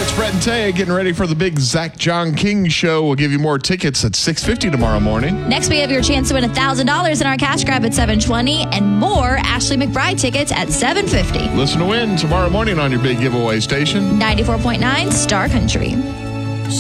it's Brett and Taya getting ready for the big Zach John King show. We'll give you more tickets at 6:50 tomorrow morning. Next, we have your chance to win $1,000 in our cash grab at 7:20 and more Ashley McBride tickets at 7:50. Listen to win tomorrow morning on your big giveaway station. 94.9 Star Country.